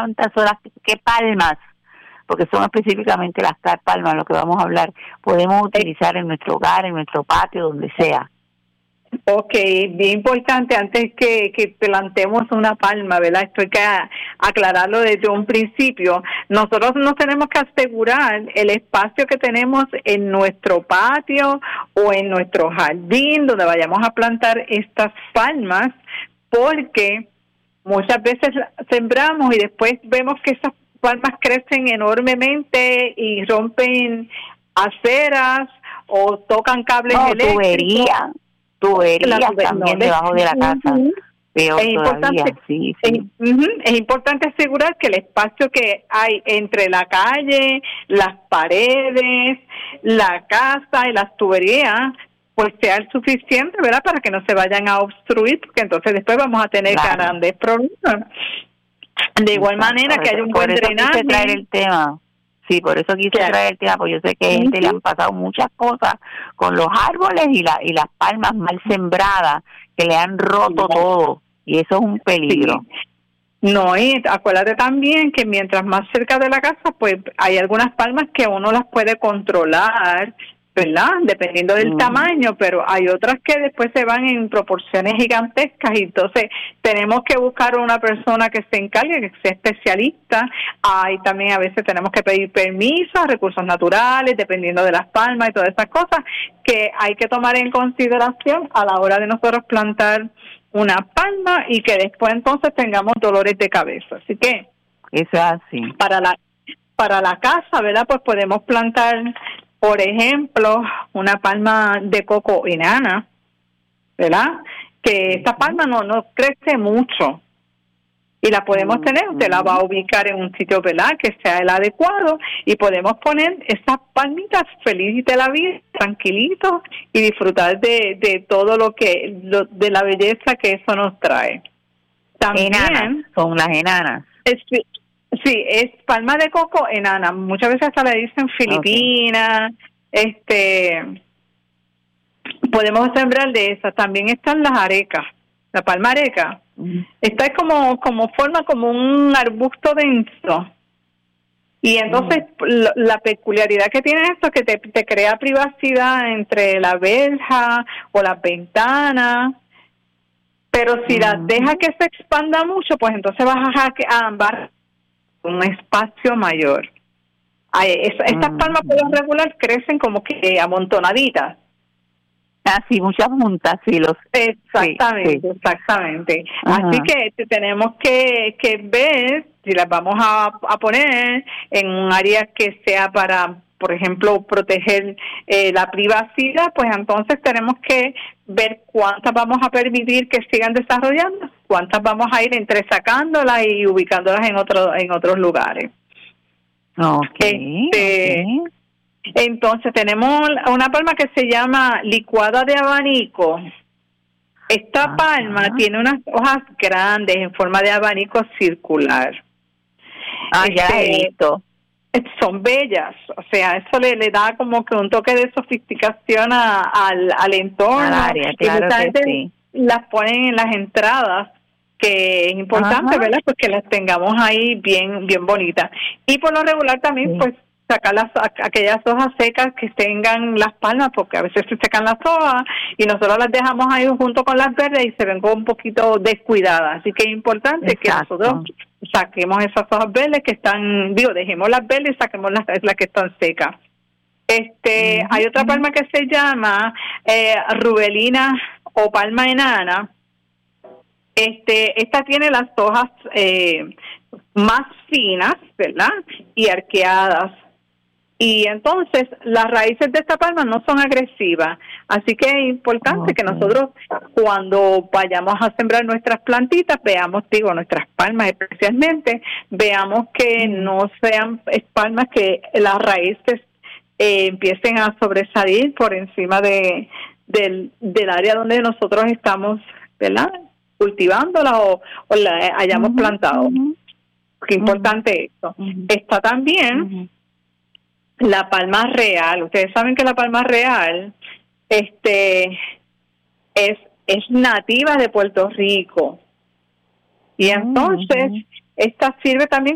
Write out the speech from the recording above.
cuántas horas, qué palmas, porque son específicamente las palmas lo que vamos a hablar, podemos utilizar en nuestro hogar, en nuestro patio, donde sea. Ok, bien importante, antes que plantemos una palma, ¿verdad? Esto hay que aclararlo desde un principio. Nosotros nos tenemos que asegurar el espacio que tenemos en nuestro patio o en nuestro jardín donde vayamos a plantar estas palmas, porque muchas veces sembramos y después vemos que esas palmas crecen enormemente y rompen aceras o tocan cables eléctricos. Tuberías también debajo de la casa. Peor todavía, sí. Es importante asegurar que el espacio que hay entre la calle, las paredes, la casa y las tuberías, pues sea el suficiente, ¿verdad? Para que no se vayan a obstruir, porque entonces después vamos a tener grandes problemas. De igual manera que haya un buen drenaje. Quise traer el tema. Sí, por eso quise traer el tema, porque yo sé que a gente le han pasado muchas cosas con los árboles y las palmas mal sembradas, que le han roto todo, y eso es un peligro. Sí. No, y acuérdate también que mientras más cerca de la casa, pues hay algunas palmas que uno las puede controlar, ¿verdad? Dependiendo del tamaño, pero hay otras que después se van en proporciones gigantescas y entonces tenemos que buscar una persona que se encargue, que sea especialista. Ahí también a veces tenemos que pedir permiso a recursos naturales, dependiendo de las palmas y todas esas cosas que hay que tomar en consideración a la hora de nosotros plantar una palma y que después entonces tengamos dolores de cabeza. Así que eso es así. Para la casa, ¿verdad? Pues podemos plantar, por ejemplo, una palma de coco enana, ¿verdad? Que esta palma no crece mucho y la podemos tener, usted la va a ubicar en un sitio, ¿verdad?, que sea el adecuado y podemos poner esas palmitas feliz de la vida, tranquilitos y disfrutar de todo de la belleza que eso nos trae. También enanas, son las enanas. Sí, es palma de coco enana. Muchas veces hasta le dicen Filipinas. Podemos sembrar de esas. También están las arecas. La palma areca. Esta es forma como un arbusto denso. Y entonces la peculiaridad que tiene esto es que te crea privacidad entre la verja o las ventanas. Pero si las dejas que se expanda mucho, pues entonces vas a ambar un espacio mayor. Estas palmas por lo regular crecen como que amontonaditas. Sí, muchas juntas, sí. Exactamente. Así que tenemos que ver si las vamos a poner en un área que sea para, por ejemplo, proteger la privacidad, pues entonces tenemos que ver cuántas vamos a permitir que sigan desarrollando, cuántas vamos a ir entresacándolas y ubicándolas en otros lugares. Okay. Entonces tenemos una palma que se llama licuada de abanico. Esta palma tiene unas hojas grandes en forma de abanico circular. Ya he visto. Son bellas, o sea, eso le da como que un toque de sofisticación al entorno. Al área, claro que sí. Las ponen en las entradas, que es importante, ¿verdad? Pues que las tengamos ahí bien bonitas. Y por lo regular también, pues, sacar aquellas hojas secas que tengan las palmas, porque a veces se secan las hojas y nosotros las dejamos ahí junto con las verdes y se ven como un poquito descuidadas. Así que es importante que nosotros saquemos esas hojas verdes que están, dejemos las verdes y saquemos las que están secas. Hay otra palma que se llama rubelina o palma enana. Esta tiene las hojas más finas, ¿verdad? Y arqueadas. Y entonces las raíces de esta palma no son agresivas, así que es importante que nosotros cuando vayamos a sembrar nuestras plantitas veamos, nuestras palmas especialmente, veamos que no sean palmas que las raíces empiecen a sobresalir por encima del área donde nosotros estamos, ¿verdad?, cultivándola o la hayamos plantado. Qué importante esto. Está también la palma real. Ustedes saben que la palma real es nativa de Puerto Rico. Y entonces esta sirve también